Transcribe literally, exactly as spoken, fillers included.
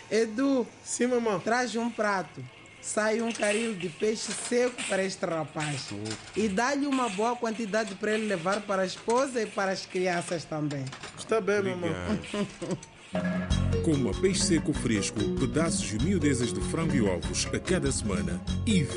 Edu, Sim, mamãe. traz um prato. Sai um caril de peixe seco para este rapaz. E dá-lhe uma boa quantidade para ele levar para a esposa e para as crianças também. Está bem, mamãe. Coma peixe seco fresco, pedaços e miudezas de frango e ovos a cada semana e